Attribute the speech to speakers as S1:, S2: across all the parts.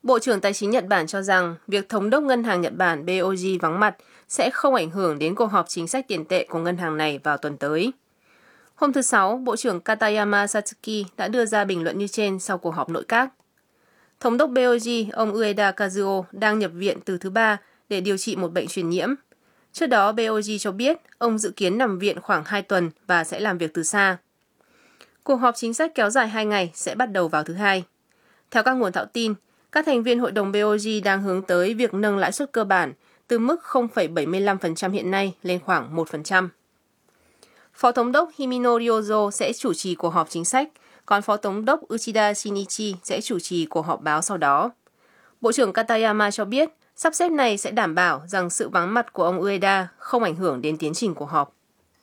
S1: Bộ trưởng Tài chính Nhật Bản cho rằng việc thống đốc ngân hàng Nhật Bản BOJ vắng mặt sẽ không ảnh hưởng đến cuộc họp chính sách tiền tệ của ngân hàng này vào tuần tới. Hôm thứ Sáu, Bộ trưởng Katayama Satsuki đã đưa ra bình luận như trên sau cuộc họp nội các. Thống đốc BOJ, ông Ueda Kazuo, đang nhập viện từ thứ Ba để điều trị một bệnh truyền nhiễm. Trước đó, BOJ cho biết ông dự kiến nằm viện khoảng 2 tuần và sẽ làm việc từ xa. Cuộc họp chính sách kéo dài 2 ngày sẽ bắt đầu vào thứ Hai. Theo các nguồn thạo tin, các thành viên hội đồng BOJ đang hướng tới việc nâng lãi suất cơ bản từ mức 0,75% hiện nay lên khoảng 1%. Phó Thống đốc Himino Ryozo sẽ chủ trì cuộc họp chính sách, còn Phó Thống đốc Uchida Shinichi sẽ chủ trì cuộc họp báo sau đó. Bộ trưởng Katayama cho biết, sắp xếp này sẽ đảm bảo rằng sự vắng mặt của ông Ueda không ảnh hưởng đến tiến trình cuộc họp.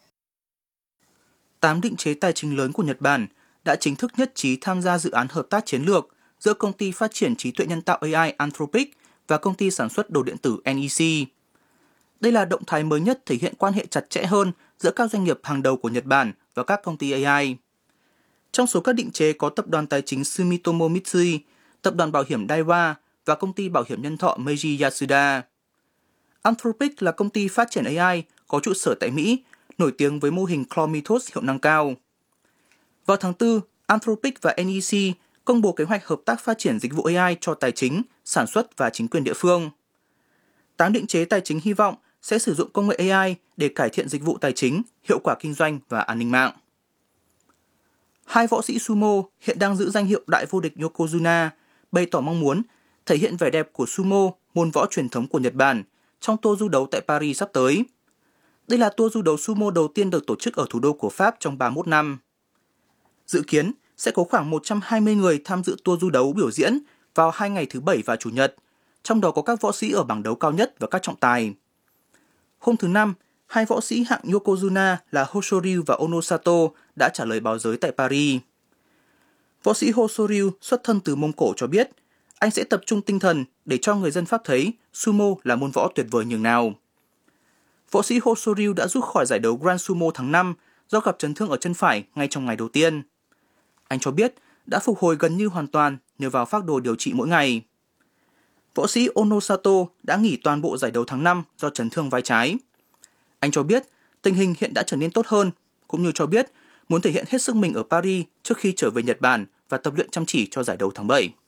S2: 8 định chế tài chính lớn của Nhật Bản đã chính thức nhất trí tham gia dự án hợp tác chiến lược giữa công ty phát triển trí tuệ nhân tạo AI Anthropic và công ty sản xuất đồ điện tử NEC. Đây là động thái mới nhất thể hiện quan hệ chặt chẽ hơn giữa các doanh nghiệp hàng đầu của Nhật Bản và các công ty AI. Trong số các định chế có tập đoàn tài chính Sumitomo Mitsui, tập đoàn bảo hiểm Daiwa và công ty bảo hiểm nhân thọ Meiji Yasuda. Anthropic là công ty phát triển AI có trụ sở tại Mỹ, nổi tiếng với mô hình Prometheus hiệu năng cao. Vào tháng 4, Anthropic và NEC công bố kế hoạch hợp tác phát triển dịch vụ AI cho tài chính, sản xuất và chính quyền địa phương. 8 định chế tài chính hy vọng sẽ sử dụng công nghệ AI để cải thiện dịch vụ tài chính, hiệu quả kinh doanh và an ninh mạng. 2 võ sĩ sumo hiện đang giữ danh hiệu đại vô địch Yokozuna bày tỏ mong muốn thể hiện vẻ đẹp của sumo, môn võ truyền thống của Nhật Bản, trong tour du đấu tại Paris sắp tới. Đây là tour du đấu sumo đầu tiên được tổ chức ở thủ đô của Pháp trong 31 năm. Dự kiến sẽ có khoảng 120 người tham dự tour du đấu biểu diễn vào 2 ngày thứ Bảy và Chủ nhật, trong đó có các võ sĩ ở bảng đấu cao nhất và các trọng tài. Hôm thứ Năm, 2 võ sĩ hạng Yokozuna là Hoshoryu và Onosato đã trả lời báo giới tại Paris. Võ sĩ Hoshoryu xuất thân từ Mông Cổ cho biết, anh sẽ tập trung tinh thần để cho người dân Pháp thấy sumo là môn võ tuyệt vời nhường nào. Võ sĩ Hoshoryu đã rút khỏi giải đấu Grand Sumo tháng 5 do gặp chấn thương ở chân phải ngay trong ngày đầu tiên. Anh cho biết đã phục hồi gần như hoàn toàn nhờ vào phác đồ điều trị mỗi ngày. Võ sĩ Onosato đã nghỉ toàn bộ giải đấu tháng 5 do chấn thương vai trái. Anh cho biết tình hình hiện đã trở nên tốt hơn, cũng như cho biết muốn thể hiện hết sức mình ở Paris trước khi trở về Nhật Bản và tập luyện chăm chỉ cho giải đấu tháng 7.